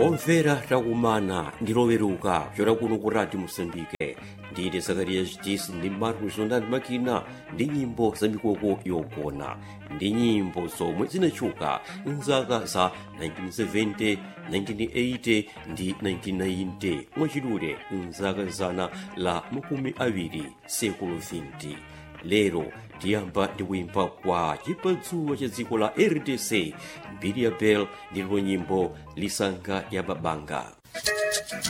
Omvera takumana ndi loweruka kuchokera kuno ku Radio Mozambique. Ndine Zakarias Disi ndi Marcos Zonani Makina ndi nyimbo za mikoko yogona ndi nyimbo zomwe zinatchuka mzaka za 1970, 1980 ndi 1990 mwachidule mzaka zana la makumi awiri sekulu 20. Lero tiyamba ndi kuimba kwa chipatsuwa cha dziko la RDC Mbiri ya Bel ndilo nyimbo Lisanga ya Babanga.